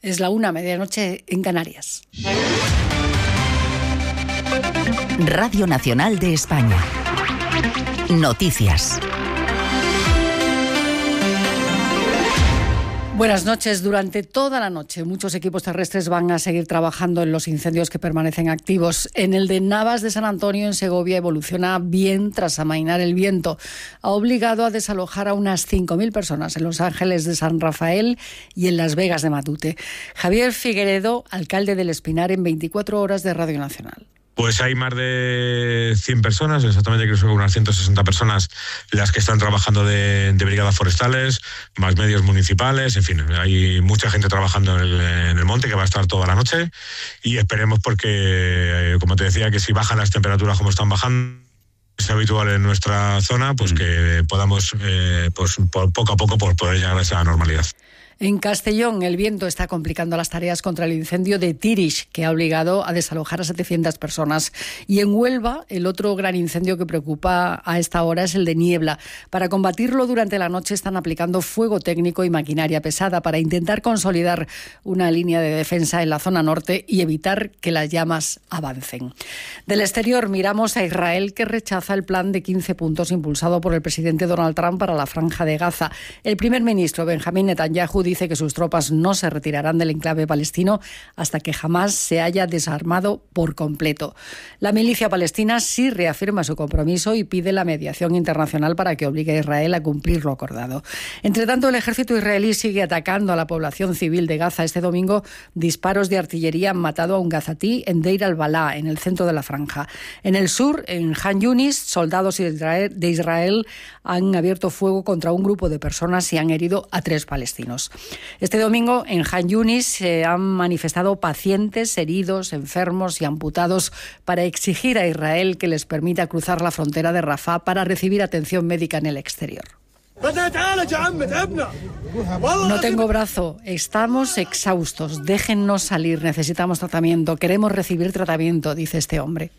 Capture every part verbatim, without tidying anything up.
Es la una, medianoche en Canarias. Radio Nacional de España. Noticias. Buenas noches. Durante toda la noche muchos equipos terrestres van a seguir trabajando en los incendios que permanecen activos. En el de Navas de San Antonio, en Segovia, evoluciona bien tras amainar el viento. Ha obligado a desalojar a unas cinco mil personas en Los Ángeles de San Rafael y en Las Vegas de Matute. Javier Figueredo, alcalde del Espinar, en veinticuatro horas de Radio Nacional. Pues hay más de cien personas, exactamente creo que son unas ciento sesenta personas las que están trabajando de, de brigadas forestales, más medios municipales, en fin, hay mucha gente trabajando en el, en el monte que va a estar toda la noche y esperemos porque, como te decía, que si bajan las temperaturas como están bajando, es habitual en nuestra zona, pues que podamos eh, pues, por, poco a poco por poder llegar a esa normalidad. En Castellón, el viento está complicando las tareas contra el incendio de Tirish, que ha obligado a desalojar a setecientas personas. Y en Huelva, el otro gran incendio que preocupa a esta hora es el de Niebla. Para combatirlo durante la noche están aplicando fuego técnico y maquinaria pesada para intentar consolidar una línea de defensa en la zona norte y evitar que las llamas avancen. Del exterior miramos a Israel, que rechaza el plan de quince puntos impulsado por el presidente Donald Trump para la Franja de Gaza. El primer ministro Benjamín Netanyahu dice que sus tropas no se retirarán del enclave palestino hasta que Hamás se haya desarmado por completo. La milicia palestina sí reafirma su compromiso y pide la mediación internacional para que obligue a Israel a cumplir lo acordado. Entre tanto, el ejército israelí sigue atacando a la población civil de Gaza. Este domingo, disparos de artillería han matado a un gazatí en Deir al-Balá, en el centro de la franja. En el sur, en Han Yunis, soldados de Israel han abierto fuego contra un grupo de personas y han herido a tres palestinos. Este domingo en Han Yunis se han manifestado pacientes, heridos, enfermos y amputados para exigir a Israel que les permita cruzar la frontera de Rafah para recibir atención médica en el exterior. No tengo brazo, estamos exhaustos, déjennos salir, necesitamos tratamiento, queremos recibir tratamiento, dice este hombre.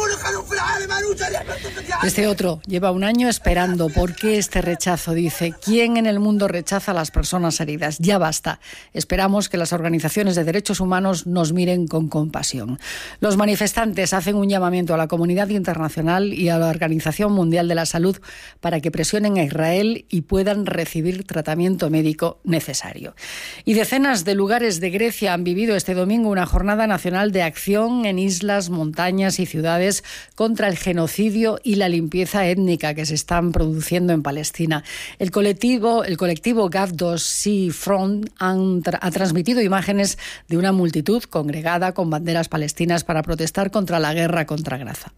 Este otro lleva un año esperando. ¿Por qué este rechazo? Dice, ¿quién en el mundo rechaza a las personas heridas? Ya basta. Esperamos que las organizaciones de derechos humanos nos miren con compasión. Los manifestantes hacen un llamamiento a la comunidad internacional y a la Organización Mundial de la Salud para que presionen a Israel y puedan recibir tratamiento médico necesario. Y decenas de lugares de Grecia han vivido este domingo una jornada nacional de acción en islas, montañas y ciudades contra el genocidio y la limpieza étnica que se están produciendo en Palestina. El colectivo, el colectivo Gavdos Sea Front han tra- ha transmitido imágenes de una multitud congregada con banderas palestinas para protestar contra la guerra contra Gaza.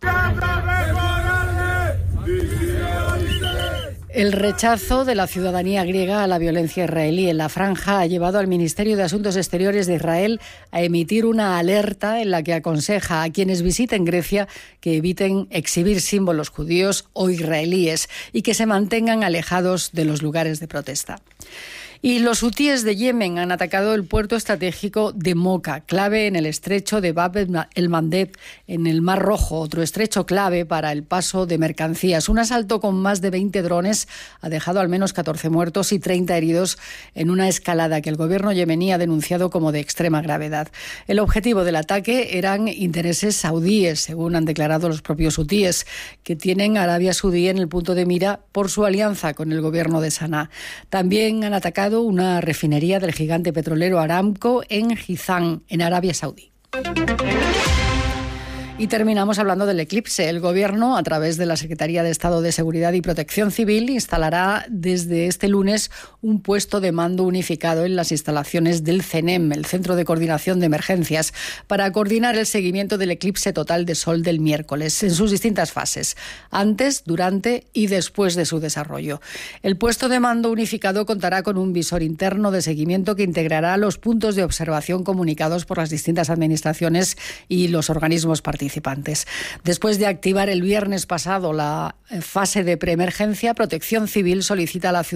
El rechazo de la ciudadanía griega a la violencia israelí en la franja ha llevado al Ministerio de Asuntos Exteriores de Israel a emitir una alerta en la que aconseja a quienes visiten Grecia que eviten exhibir símbolos judíos o israelíes y que se mantengan alejados de los lugares de protesta. Y los hutíes de Yemen han atacado el puerto estratégico de Moca, clave en el estrecho de Bab el-Mandeb, en el Mar Rojo, otro estrecho clave para el paso de mercancías. Un asalto con más de veinte drones ha dejado al menos catorce muertos y treinta heridos en una escalada que el gobierno yemení ha denunciado como de extrema gravedad. El objetivo del ataque eran intereses saudíes, según han declarado los propios hutíes, que tienen a Arabia Saudí en el punto de mira por su alianza con el gobierno de Saná. También han atacado una refinería del gigante petrolero Aramco en Jizán, en Arabia Saudí. Y terminamos hablando del eclipse. El Gobierno, a través de la Secretaría de Estado de Seguridad y Protección Civil, instalará desde este lunes un puesto de mando unificado en las instalaciones del CENEM, el Centro de Coordinación de Emergencias, para coordinar el seguimiento del eclipse total de sol del miércoles en sus distintas fases, antes, durante y después de su desarrollo. El puesto de mando unificado contará con un visor interno de seguimiento que integrará los puntos de observación comunicados por las distintas administraciones y los organismos participantes. Después de activar el viernes pasado la fase de preemergencia, Protección Civil solicita a la ciudadanía